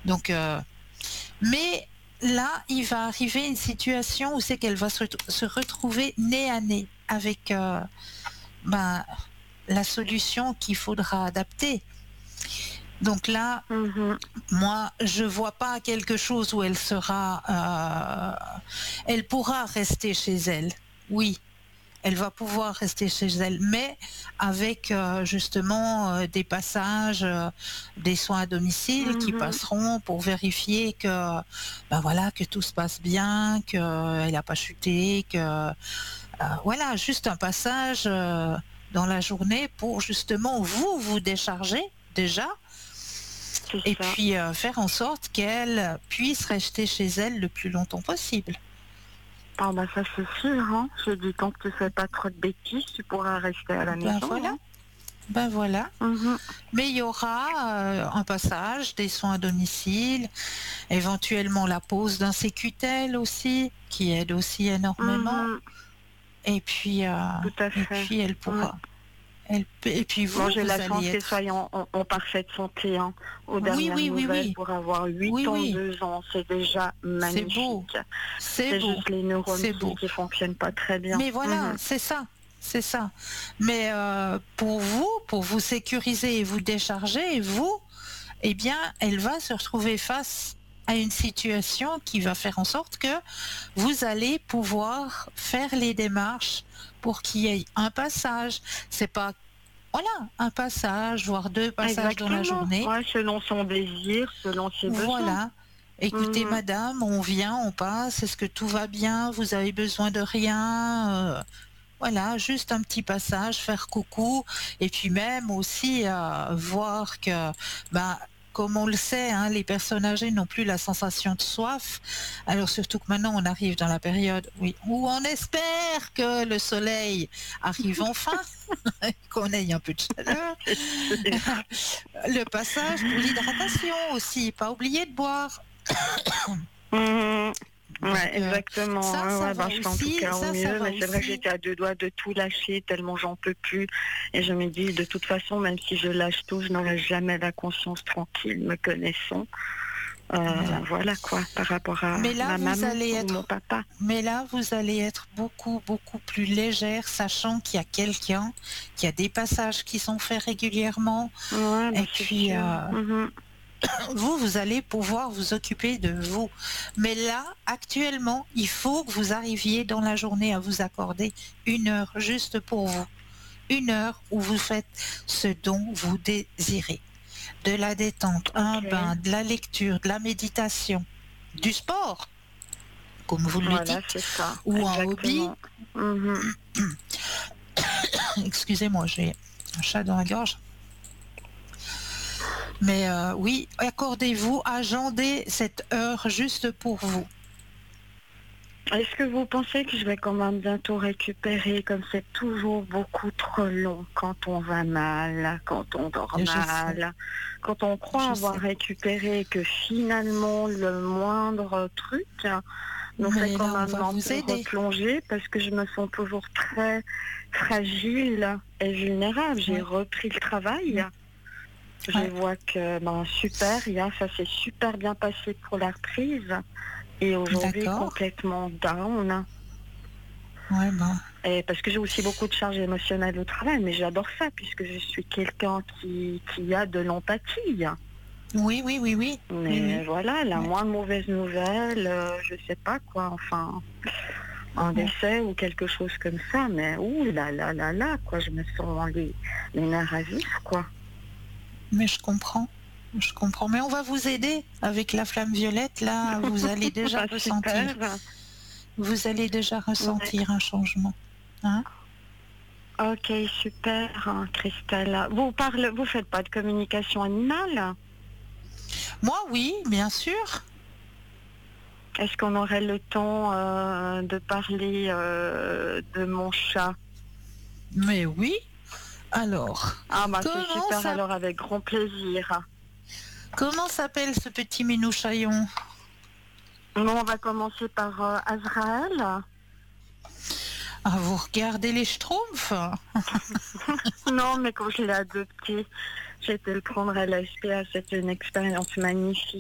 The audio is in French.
Donc, mais là, il va arriver une situation où c'est qu'elle va se retrouver nez à nez avec ben, la solution qu'il faudra adapter. Donc là, Mhm. moi, je vois pas quelque chose où elle sera, elle pourra rester chez elle. Oui, elle va pouvoir rester chez elle, mais avec justement des passages, des soins à domicile qui Mhm. passeront pour vérifier que, ben voilà, que tout se passe bien, qu'elle n'a pas chuté, que voilà, juste un passage dans la journée pour justement vous décharger déjà C'est et ça. puis faire en sorte qu'elle puisse rester chez elle le plus longtemps possible. Ah bah ça c'est sûr, hein. J'ai dit tant que tu fais pas trop de bêtises, tu pourras rester à la Ben maison, voilà, hein. ben voilà. Mhm. Mais il y aura un passage, des soins à domicile, éventuellement la pose d'un sécutel aussi, qui aide aussi énormément. Mhm. Tout à Et fait. puis elle Ouais. pourra. Et puis Bon, vous, j'ai vous la allez chance qu'elle être. soit en parfaite santé, hein. Aux Oui, dernières oui, oui, nouvelles, oui, pour avoir 8 oui, ans, oui. 2 ans, c'est déjà C'est beau, magnifique. c'est C'est beau, juste les neurones c'est beau. qui fonctionnent pas très bien. Mais voilà, Mhm. c'est ça, c'est ça. Mais pour vous sécuriser et vous décharger, vous, eh bien, elle va se retrouver face à une situation qui va faire en sorte que vous allez pouvoir faire les démarches pour qu'il y ait un passage. C'est pas, voilà, un passage, voire deux passages dans la Exactement. journée. Ouais, selon son désir, selon ses besoins. Voilà. Écoutez, Mhm. madame, on vient, on passe, est-ce que tout va bien? Vous avez besoin de rien? Voilà, juste un petit passage, faire coucou, et puis même aussi voir que, bah, comme on le sait, hein, les personnes âgées n'ont plus la sensation de soif. Alors surtout que maintenant on arrive dans la période, oui, où on espère que le soleil arrive enfin, qu'on ait un peu de chaleur. C'est sûr. Le passage pour l'hydratation aussi, pas oublier de boire. Mhm. Ouais, Donc exactement. Ouais, ça ouais, va ben, je fais en tout aussi, cas au ça mieux, va mais c'est vrai que aussi. j'étais à 2 doigts de tout lâcher tellement j'en peux plus. Et je me dis, de toute façon, même si je lâche tout, je n'aurai jamais la conscience tranquille, me connaissant. Voilà. Voilà quoi, par rapport à Mais là, ma vous maman allez ou mon être, papa. mais là, vous allez être beaucoup, beaucoup plus légère, sachant qu'il y a quelqu'un, qu'il y a des passages qui sont faits régulièrement, Ouais, ben et c'est puis sûr. Mhm. vous allez pouvoir vous occuper de vous. Mais là, actuellement, il faut que vous arriviez dans la journée à vous accorder 1 heure juste pour vous. 1 heure où vous faites ce dont vous désirez. De la détente, un Ok, bain, de la lecture, de la méditation, du sport, comme vous le voilà, dites, c'est ça, ou un hobby. exactement. Mhm. Excusez-moi, j'ai un chat dans la gorge. Mais oui, accordez-vous, agendez cette heure juste pour vous. Est-ce que vous pensez que je vais quand même bientôt récupérer, comme c'est toujours beaucoup trop long quand on va mal, quand on dort Je sais, mal, quand on croit je avoir sais. récupéré, que finalement le moindre truc nous fait Mais quand là, on même va un vous peu aider. replonger parce que je me sens toujours très fragile et vulnérable. J'ai Ouais. repris le travail. Je Ouais. vois que ben super, ça s'est super bien passé pour la reprise et aujourd'hui D'accord. complètement down. Ouais, ben. Et parce que j'ai aussi beaucoup de charges émotionnelles au travail, mais j'adore ça puisque je suis quelqu'un qui a de l'empathie. Oui, oui, oui, oui. Oui, Mais oui. voilà, la Ouais. moindre mauvaise nouvelle, je sais pas quoi, enfin, un Ouais. décès ou quelque chose comme ça, mais ouh là, quoi, je me sens les nerfs à vif, quoi. Mais je comprends. Je comprends. Mais on va vous aider avec la flamme violette. Là, vous allez déjà Bah, ressentir. super. Vous allez déjà Ouais. ressentir un changement. Hein? Ok, super, hein, Christelle. Vous faites pas de communication animale? Moi, oui, bien sûr. Est-ce qu'on aurait le temps de parler de mon chat? Mais oui. Alors, Ah bah c'est comment super, ça, alors avec grand plaisir. comment s'appelle ce petit minouchaillon? Bon, on va commencer par Azraël. Ah, vous regardez les Schtroumpfs? Non, mais quand je l'ai adopté, j'ai été le prendre à la SPA. C'était une expérience magnifique.